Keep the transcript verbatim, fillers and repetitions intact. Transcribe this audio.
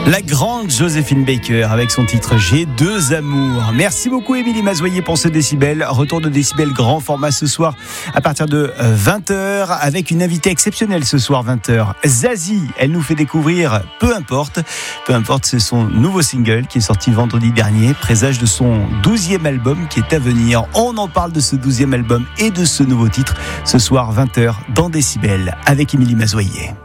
La grande Joséphine Baker avec son titre J'ai deux amours. Merci beaucoup Émilie Mazoyer pour ce Décibel. Retour de Décibel grand format ce soir à partir de vingt heures avec une invitée exceptionnelle ce soir vingt heures. Zazie, elle nous fait découvrir Peu importe. Peu importe, c'est son nouveau single qui est sorti vendredi dernier, présage de son douzième album qui est à venir. On en parle de ce douzième album et de ce nouveau titre ce soir vingt heures dans Décibel avec Émilie Mazoyer.